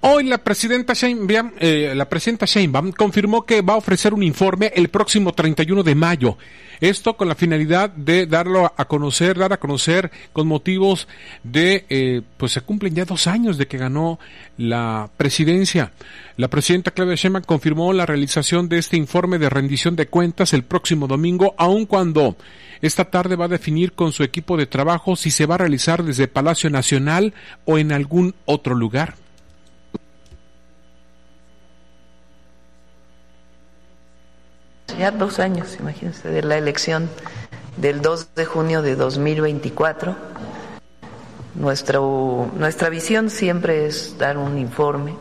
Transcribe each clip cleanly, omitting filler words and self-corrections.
Hoy la presidenta Sheinbaum confirmó que va a ofrecer un informe el próximo 31 de mayo. Esto con la finalidad de dar a conocer con motivos de, pues se cumplen ya 2 años de que ganó la presidencia. La presidenta Claudia Sheinbaum confirmó la realización de este informe de rendición de cuentas el próximo domingo, aun cuando esta tarde va a definir con su equipo de trabajo si se va a realizar desde Palacio Nacional o en algún otro lugar. Ya 2 años, imagínense, de la elección del 2 de junio de 2024. Nuestra visión siempre es dar un informe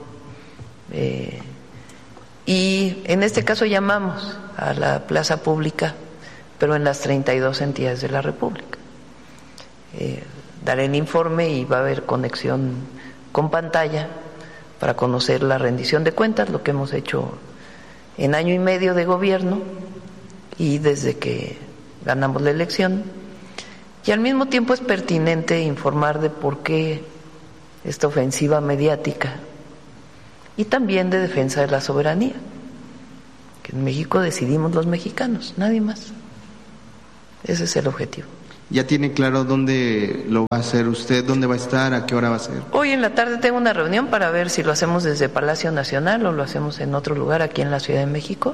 y en este caso llamamos a la plaza pública, pero en las 32 entidades de la República. Daré el informe y va a haber conexión con pantalla para conocer la rendición de cuentas, lo que hemos hecho en 1 año y medio de gobierno y desde que ganamos la elección, y al mismo tiempo es pertinente informar de por qué esta ofensiva mediática y también de defensa de la soberanía, que en México decidimos los mexicanos, nadie más. Ese es el objetivo. ¿Ya tiene claro dónde lo va a hacer usted, dónde va a estar, a qué hora va a ser? Hoy en la tarde tengo una reunión para ver si lo hacemos desde Palacio Nacional o lo hacemos en otro lugar aquí en la Ciudad de México.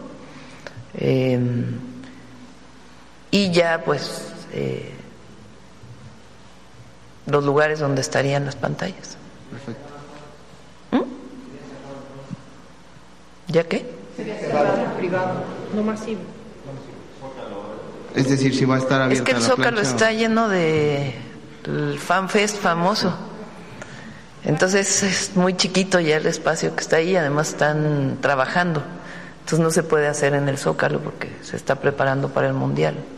Y ya pues los lugares donde estarían las pantallas. Perfecto. ¿Ya qué? Sería privado, no masivo. Es decir, si va a estar abierta. Es que el Zócalo está lleno de el FanFest famoso. Entonces es muy chiquito ya el espacio que está ahí, además están trabajando. Entonces no se puede hacer en el Zócalo porque se está preparando para el Mundial.